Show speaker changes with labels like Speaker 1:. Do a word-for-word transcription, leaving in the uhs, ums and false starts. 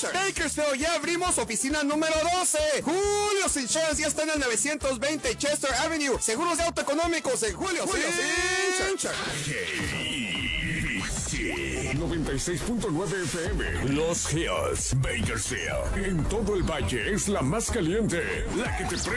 Speaker 1: Insurance. Bakersfield, ya abrimos oficina número doce. Julio's Insurance ya está en el novecientos veinte Chester Avenue. Seguros de auto económicos en Julio's Insurance.
Speaker 2: noventa y seis punto nueve F M. Los Hills, Bakersfield. En todo el valle es la más caliente. La que te